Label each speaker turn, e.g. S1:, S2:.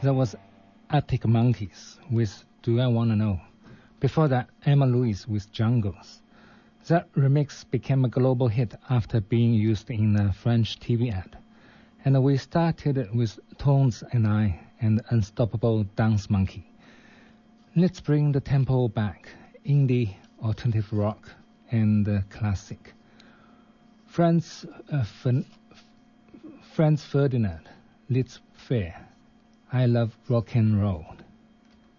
S1: There was Arctic Monkeys with Do I Wanna Know. Before that, Emma Lewis with Jungles. That remix became a global hit after being used in a French TV ad. And we started with Tones and I and Unstoppable Dance Monkey. Let's bring the tempo back. Indie, alternative rock, and classic. Franz Ferdinand, Let's Fair. I love rock and roll.